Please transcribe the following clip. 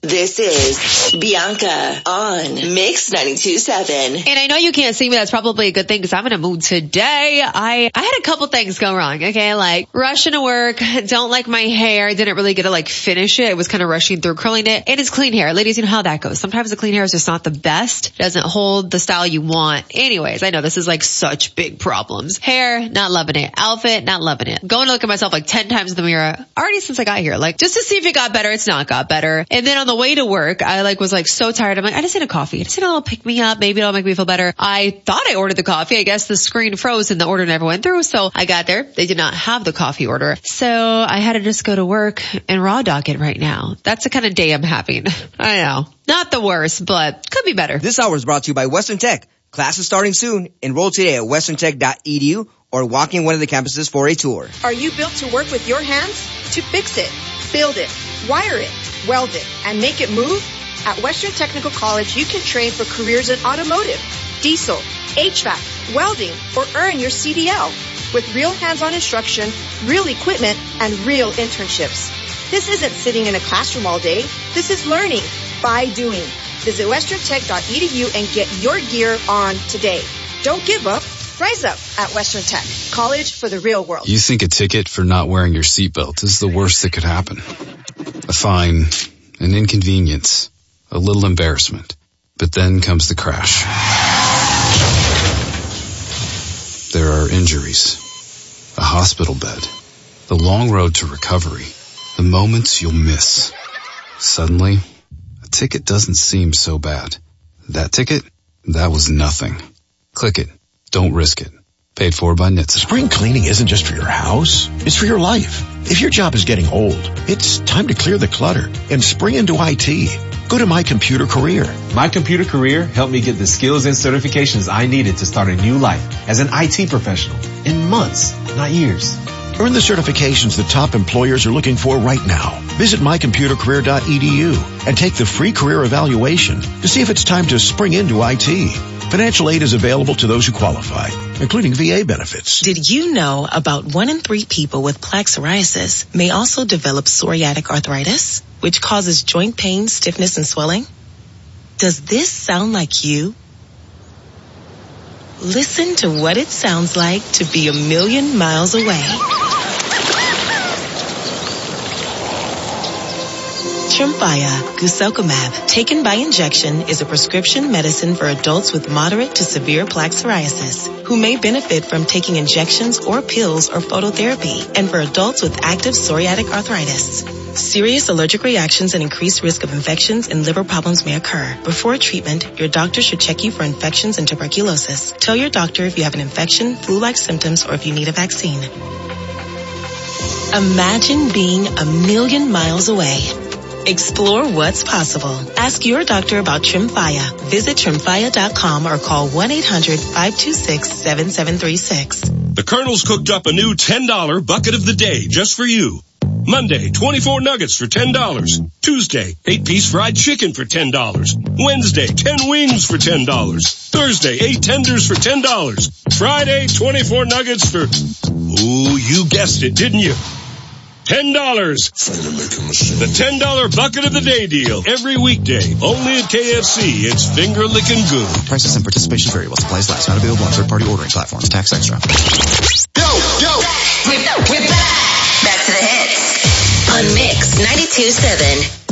This is Bianca on Mix 92.7. And I know you can't see me. That's probably a good thing because I'm in a mood today. I had a couple things go wrong. Okay. Like rushing to work. Don't like my hair. Didn't really get to like finish it. It was kind of rushing through curling it. And it's clean hair. Ladies, you know how that goes. Sometimes the clean hair is just not the best. It doesn't hold the style you want. Anyways, I know this is like such big problems. Hair, not loving it. Outfit, not loving it. Going to look at myself like 10 times in the mirror already since I got here. Like just to see if it got better. It's not got better. And then on the way to work, I was so tired. I'm like, I just need a coffee. I just need a little pick me up. Maybe it'll make me feel better. I thought I ordered the coffee. I guess the screen froze and the order never went through. So I got there. They did not have the coffee order. So I had to just go to work and raw dog it right now. That's the kind of day I'm having. I know. Not the worst, but could be better. This hour is brought to you by Western Tech. Classes starting soon. Enroll today at westerntech.edu or walk in one of the campuses for a tour. Are you built to work with your hands? To fix it, build it, wire it, weld it, and make it move? At Western Technical College, you can train for careers in automotive, diesel, HVAC, welding, or earn your CDL with real hands-on instruction, real equipment, and real internships. This isn't sitting in a classroom all day. This is learning by doing. Visit westerntech.edu and get your gear on today. Don't give up. Rise up at Western Tech. College for the real world. You think a ticket for not wearing your seatbelt is the worst that could happen. A fine, an inconvenience, a little embarrassment. But then comes the crash. There are injuries, a hospital bed, the long road to recovery, the moments you'll miss. Suddenly, a ticket doesn't seem so bad. That ticket? That was nothing. Click it. Don't risk it. Paid for by NHTSA. Spring cleaning isn't just for your house. It's for your life. If your job is getting old, it's time to clear the clutter and spring into IT. Go to My Computer Career. My Computer Career helped me get the skills and certifications I needed to start a new life as an IT professional in months, not years. Earn the certifications the top employers are looking for right now. Visit mycomputercareer.edu and take the free career evaluation to see if it's time to spring into IT. Financial aid is available to those who qualify, including VA benefits. Did you know about 1 in 3 people with plaque psoriasis may also develop psoriatic arthritis, which causes joint pain, stiffness, and swelling? Does this sound like you? Listen to what it sounds like to be 1,000,000 miles away. Tremfya guselkumab, taken by injection, is a prescription medicine for adults with moderate to severe plaque psoriasis who may benefit from taking injections or pills or phototherapy, and for adults with active psoriatic arthritis. Serious allergic reactions and increased risk of infections and liver problems may occur. Before treatment, your doctor should check you for infections and tuberculosis. Tell your doctor if you have an infection, flu-like symptoms, or if you need a vaccine. Imagine being 1,000,000 miles away. Explore what's possible. Ask your doctor about Tremfya. Visit Tremfya.com or call 1-800-526-7736. The Colonel's cooked up a new $10 bucket of the day just for you. Monday, 24 nuggets for $10. Tuesday, 8-piece fried chicken for $10. Wednesday, 10 wings for $10. Thursday, 8 tenders for $10. Friday, 24 nuggets for, ooh, you guessed it, didn't you? $10. The $10 bucket of the day deal. Every weekday. Only at KFC. It's finger licking good. Prices and participation vary while supplies last. Not available on third-party ordering platforms. Tax extra. Yo! We're back! Back to the hits. On Mix 92.7.